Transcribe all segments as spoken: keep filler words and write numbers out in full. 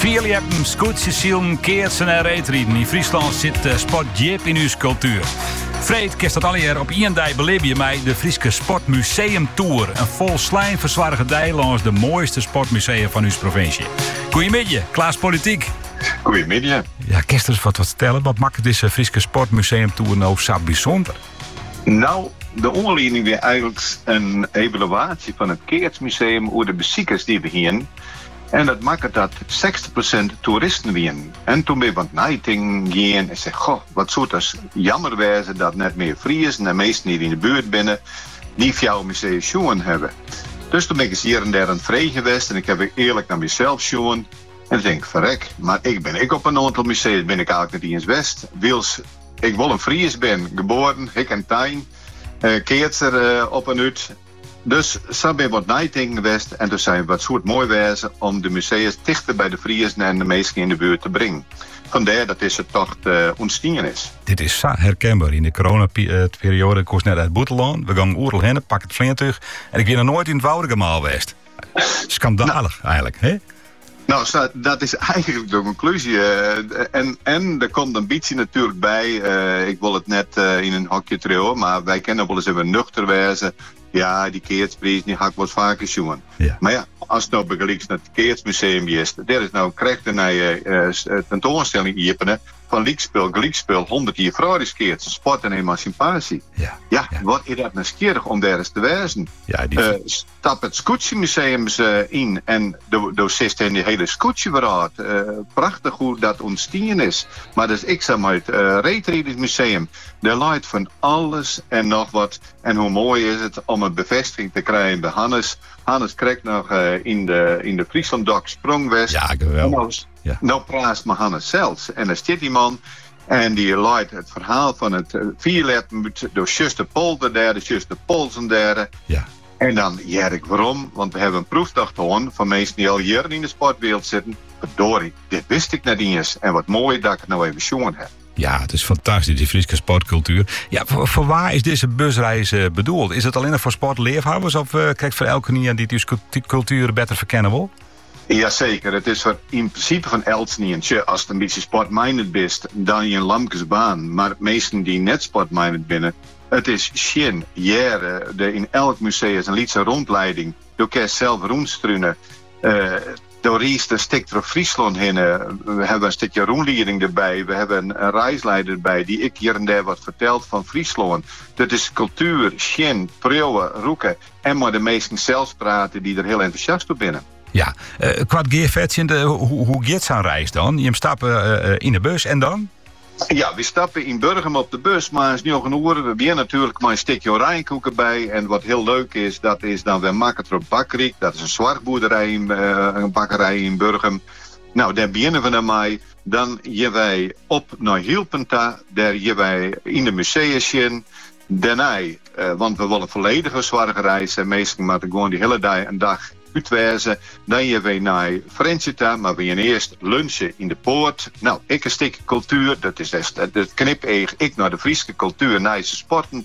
Veel hebben scootjes, zielen, keertsen en reetrieden. In Friesland zit uh, sport diep in uw cultuur. Vreed kerst dat alweer op één dag beleef je mij de Frieske Sportmuseum Tour. Een vol slijm verzwarige dij langs de mooiste sportmusea van uw provincie. Goedemiddag, Klaas Politiek. Goedemiddag. Ja, kerst eens wat wat vertellen. Wat maakt deze Frieske Sportmuseum Tour nou zo bijzonder? Nou, de aanleiding weer eigenlijk een evaluatie van het Keertsmuseum over de bezoekers die we hier. En dat maakt dat zestig procent toeristen winnen. En toen ben ik wat nighting gaan en zei, goh, wat zou het jammer wezen dat net meer Fries en de meesten die in de buurt binnen, die jouw museum schoen hebben. Dus toen ben ik eens hier en daar aan het vrij geweest en ik heb eerlijk naar mezelf schoen. En ik denk, verrek, maar ik ben ik op een aantal musea, ben ik eigenlijk niet eens West. Wils, ik wel een Fries ben, geboren, ik en Tijn, uh, Keertser uh, op en uit. Dus zo ben ik wat nighting geweest en toen zijn we wat soort mooi wezen om de musea dichter bij de Friesen en de meesten in de buurt te brengen. Vandaar dat deze tocht uh, ontstaan is. Dit is zo herkenbaar. In de coronaperiode ik was net uit Boeteland. We gaan oerl heen, pak het vliegtuig en ik ben nog nooit in het Woudegemaal geweest. Schandalig nou, eigenlijk, hè? Nou, dat is eigenlijk de conclusie. Uh, en, en er komt een beetje natuurlijk bij. Uh, ik wil het net uh, in een hokje trouwen, maar wij kennen wel eens even nuchter wezen. Ja, die Keertsprijs, die ga ik wel eens vaker zien. Ja. Maar ja, als het nou begelijkt naar het Keertsmuseum is, daar is nou krijgt een uh, tentoonstelling hier van Liekspel, Gliekspel, honderd jaar Freudisch Keerts, sport en emancipatie. Ja, ja, ja. Wat is dat nieuwsgierig om daar eens te wezen? Ja, die... uh, stap het Scootjemuseum uh, in en door zit in die hele Scootjeberaad. Uh, prachtig hoe dat ontstaan is. Maar dus ik zeg maar het uh, Reetrieders Museum, daar leidt van alles en nog wat. En hoe mooi is het om een bevestiging te krijgen bij Hannes. Hannes krijgt nog uh, in de, in de Friesland Dock Sprongwest. Ja, geweldig. Nou, ja. nou praat maar Hannes zelfs. En dan zit die man en die leidt het verhaal van het uh, vierleppen door Schuster Polder derde, Schuster Polsen derde. Ja. En dan Jerk waarom? Want we hebben een proefdag gedaan van mensen die al jaren in de sportwereld zitten. Verdorie, dit wist ik net niet eens. En wat mooi dat ik het nou even jongen heb. Ja, het is fantastisch, die Friese sportcultuur. Ja, voor, voor waar is deze busreis uh, bedoeld? Is het alleen nog voor sportleefhouders of uh, krijgt voor elke niet die die cultuur beter verkennen wil? Jazeker, het is voor in principe van Elsnientje. Als het een beetje sportminded bent, dan je een lamkesbaan. Maar meesten die net sportminded binnen, het is shin, jaren. In elk museum is een liedse rondleiding. Je kan zelf rondstruinen. Uh, Door Riester stikt er Friesland heen. We hebben een stukje rondleiding erbij. We hebben een reisleider erbij die ik hier en daar wat vertelt van Friesland. Dat is cultuur, shin, preuwen, roeken. En maar de meesten zelfs praten die er heel enthousiast op binnen. Ja, uh, qua geervetje, hoe, hoe gaat zo'n reis dan? Je stappen uh, in de bus en dan? Ja, we stappen in Burgum op de bus, maar is nu nog een uur. We hebben natuurlijk maar een stukje oranjekoeken bij. En wat heel leuk is, dat is dan weer Makketrop Bakkerik. Dat is een zwartboerderij, in, uh, een bakkerij in Burgum. Nou, daar beginnen we ermee. Dan gaan wij op naar Hielpenta. Daar gaan wij in de museum. Daarna, uh, want we willen volledige zware reizen. Meestal maar gewoon die hele dag een dag uitwezen. Dan gaan we naar Frensita, maar we gaan eerst lunchen in de poort. Nou, ik een stukje cultuur, dat is het knip ik naar de Friese cultuur, naar ze sporten.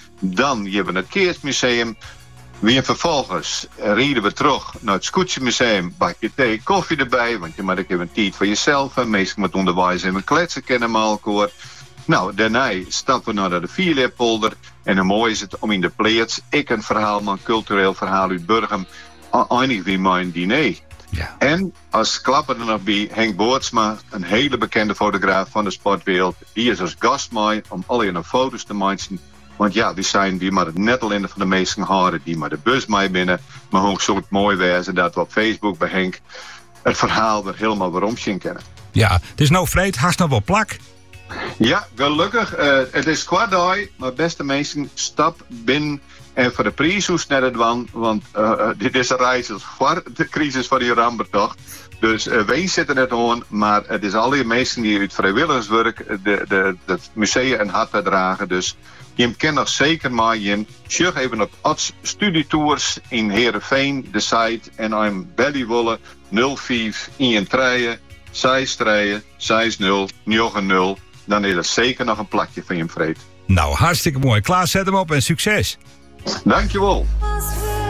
Dan gaan we naar het Keertsmuseum. Weer vervolgens rijden we terug naar het Scootjemuseum, bakje thee, koffie erbij, want je moet ook even een tijd voor jezelf. Meestal met onderwijs en we kletsen kennen we elkaar. Nou, daarna stappen we naar de Vierleppolder. En hoe mooi is het om in de plaats, ik een verhaal, maar een cultureel verhaal uit Burgum, eindig wie mijn diner. Ja. En als klapper er nog bij Henk Boortsma, een hele bekende fotograaf van de sportwereld. Die is als gast mee om al je foto's te maken. Want ja, die zijn die maar het net al in van de meesten houden, die maar de bus mee binnen. Maar hoe zou het mooi wezen dat we op Facebook bij Henk het verhaal er helemaal waarom zien kennen. Ja, het is nou vreed, haast nog wel plak. Ja, gelukkig. Uh, het is kwart dag, maar beste mensen, stap binnen. En voor de prijs hoe snel het wan, want uh, dit is een reis voor de crisis van die rampertocht. Dus uh, wij zitten net aan, maar het is al die mensen die uit vrijwilligerswerk de, de, het museum en hart dragen. Dus je kent nog zeker maar je. Zeg even op Ots Studietours in Heerenveen, de site. En I'm belly wollen nul vijf een drie zes drie zes nul negen nul. Dan is er zeker nog een plakje van je vreed. Nou, hartstikke mooi. Klaas, zet hem op en succes. Dankjewel.